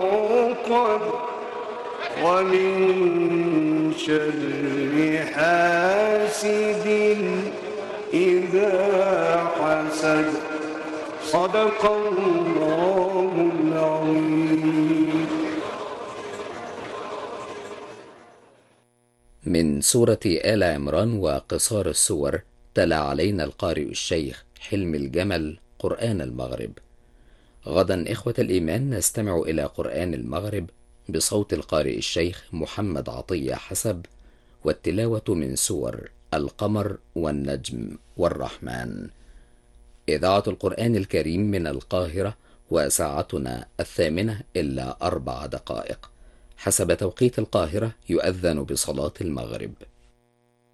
عقد ومن شر حاسد إذا حسد. صدق الله العظيم. من سورة آل عمران وقصار السور، تلا علينا القارئ الشيخ حلمي الجمل قرآن المغرب. غدا إخوة الإيمان نستمع إلى قرآن المغرب بصوت القارئ الشيخ محمد عطية حسب، والتلاوة من سور القمر والنجم والرحمن. إذاعة القرآن الكريم من القاهرة، وساعتنا 8:04 حسب توقيت القاهرة يؤذن بصلاة المغرب.